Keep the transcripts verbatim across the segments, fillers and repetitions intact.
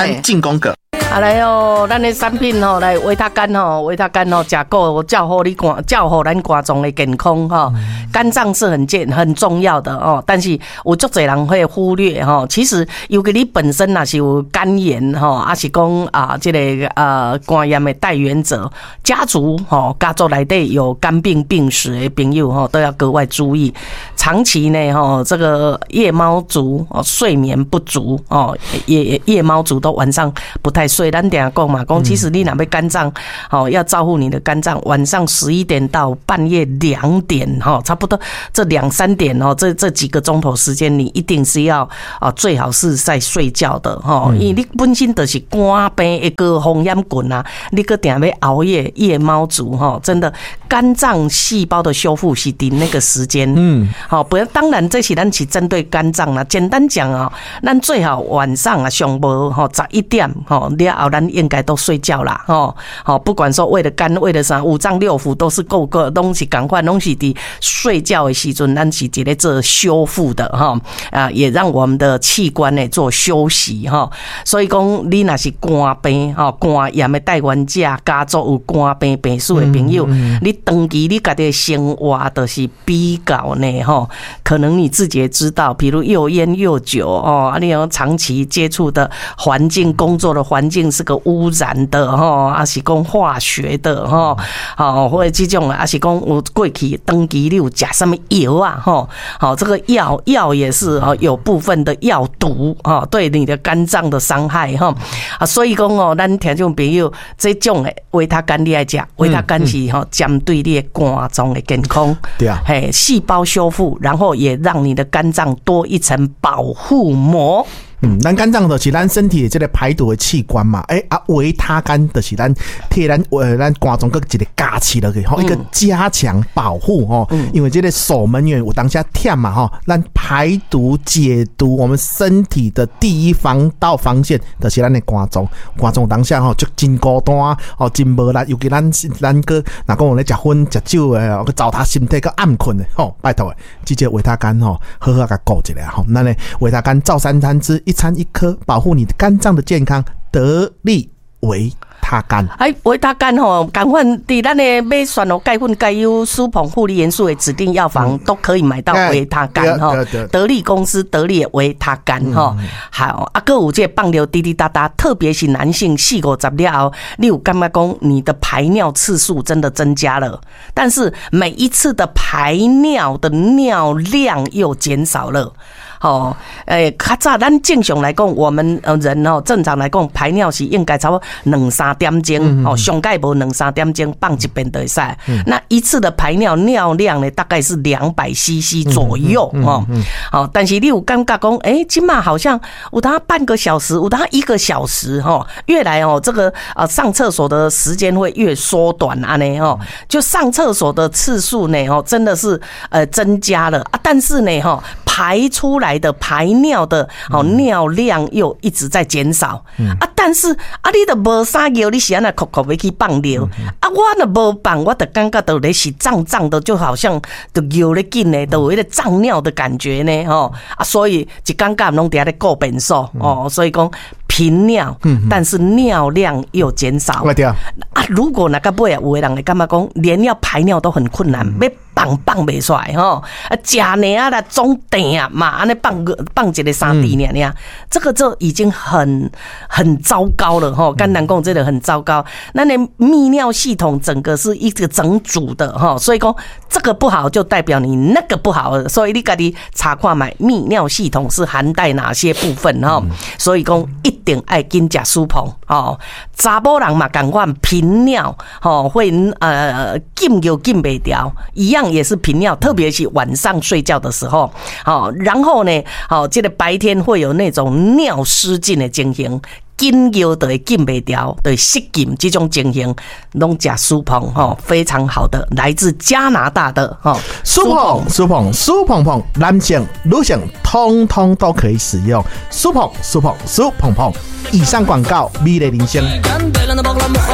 咱进攻个。 啊来哦，咱的产品吼，来维他肝吼，维他肝吼，食够照好你肝，照好咱肝脏的健康吼。肝脏是很健很重要的哦，但是有足侪人会忽略吼。其实尤其你本身若是有肝炎吼，还是讲啊，这个呃肝炎的带原者，家族吼，家族内底有肝病病史的朋友吼，都要格外注意。长期呢吼，这个夜猫族哦，睡眠不足哦，夜夜猫族都晚上不太睡。咱等下讲嘛，讲其实你若要肝脏，哦，要照顾你的肝脏，晚上十一点到半夜两点，哈，差不多这两三点哦，这这几个钟头时间，你一定是要啊，最好是在睡觉的哈，因为你本身就是肝病一个风险滚啊，你个点要熬夜，夜猫族哈，真的肝脏细胞的修复是伫那个时间，嗯，好，不要当然这是咱是针对肝脏啦，简单讲啊，咱最好晚上啊上无哈十一点哈。后咱应该都睡觉啦，吼，好，不管说为了肝，为了啥，五脏六腑都是够个，拢是赶快，拢是伫睡觉的时阵，咱是一个做修复的哈，啊，也让我们的器官呢做休息哈。所以讲，你若是肝病哈，肝炎的带原者，家族有肝病病史的朋友，嗯嗯、你长期你家己的生活就是比较呢哈，可能你自己也知道，比如又烟又酒哦，你有长期接触的环境、工作的环境。是个污染的吼，还是讲化学的吼，好或者这种，还是讲有过去长期你有吃什么药啊吼，好这个药药也是哦，有部分的药毒啊，对你的肝脏的伤害哈啊，所以讲哦，咱听众朋友这种的维他肝你爱吃，维他肝是吼针对你的肝脏的健康，对啊，嘿，细胞修复，然后也让你的肝脏多一层保护膜。 嗯，咱肝脏就是咱身体的这个排毒的器官嘛，诶、欸、啊，维他肝就是咱替咱呃咱肝脏个一个加持落去，吼，一个加强保护吼，嗯、因为这个守门员有当下忝嘛吼，咱排毒解毒，我们身体的第一防道防线就是咱的肝脏，肝脏当下吼就真孤单哦，真无力，尤其咱咱个若讲我咧食薰食酒诶，个糟蹋身体个暗困的吼，拜托诶，这个维他肝吼，好好甲顾一下吼，咱咧维他肝照三餐之一。一餐一颗，保护你的肝脏的健康，得力维他肝。 哎，维他肝吼，赶快伫咱的买选哦，钙粉、钙优、舒鹏护理元素的指定药房、嗯、都可以买到维他肝哈。得力公司得力的维他肝哈、嗯，好啊，个有这放流滴滴答答，特别是男性四五十了后，你有感觉讲你的排尿次数真的增加了，但是每一次的排尿的尿量又减少了。哦，诶，较早咱正常来讲，我们呃人哦，正常来讲排尿是应该差不多两三点钟，哦，上盖无两三点钟放一遍就会使。那一次的排尿尿量呢，大概是两百 C C 左右哦。好，但是你有感觉讲，诶，今嘛好像有它半个小时，有它一个小时哈，越来哦，这个呃上厕所的时间会越缩短啊呢哦，就上厕所的次数呢哦，真的是呃增加了啊，但是呢哈。排出来的排尿的哦尿量又一直在减少、嗯、啊，但是啊你都无啥尿，你是安那哭哭要去放尿、嗯、啊，我都无放，我就感觉到咧是胀胀的，就好像就尿咧紧咧，都有一个胀尿的感觉呢，哦啊，所以一感觉拢伫遐咧顾便所哦，所以讲频尿，但是尿量又减少、嗯、啊，如果那个尾啊有的人会感觉讲连要排尿都很困难，要放放不出来吼，啊，吃呢啊啦总定啊嘛，安尼放个放一个三滴呢呢，这个就已经很很糟糕了吼。肝胆共真的很糟糕，那你泌尿系统整个是一个整组的哈，所以讲这个不好就代表你那个不好了，所以你自己查看买泌尿系统是含带哪些部分哈，所以讲一定爱紧吃舒鹏哦。查某人嘛，赶快频尿吼，会呃禁又禁不掉，一样。也是频尿，特别是晚上睡觉的时候，好，然后呢，好，这个白天会有那种尿失禁的情形，紧尿都会禁不掉，对失禁这种情形，拢吃舒鹏哈，非常好的，来自加拿大的哈， 舒鹏舒鹏舒鹏鹏，男性女性通通都可以使用，舒鹏舒鹏舒鹏鹏。以上广告，美丽人生。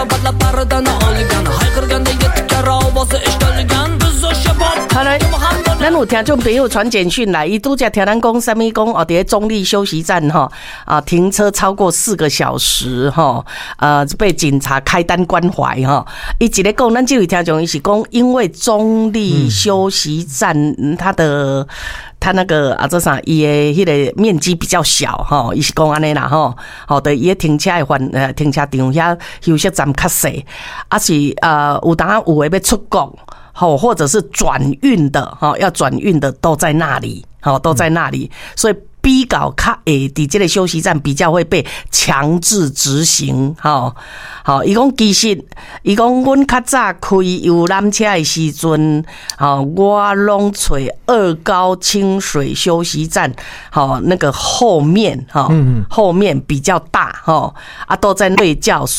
好嘞。 咱有听众朋友传简讯来，伊拄则听咱讲什么讲哦，伫中立休息站哈啊停车超过四个小时哈，呃被警察开单关怀哈。伊一个讲，咱这位听众伊是讲，因为中立休息站、嗯、它的它那个啊这啥，伊的迄个面积比较小哈，伊是讲安尼啦哈，好的，伊的停车的环呃停车场遐休息站较细，啊是呃有当有诶要出国。好，或者是转运的，哈，要转运的都在那里，好，都在那里，所以比较较会伫这个休息站比较会被强制执行，好，好，伊讲其实，伊讲阮较早开游览车的时阵，好，我拢找二高清水休息站，好，那个后面，哈，后面比较大，哈，啊，都在睡觉。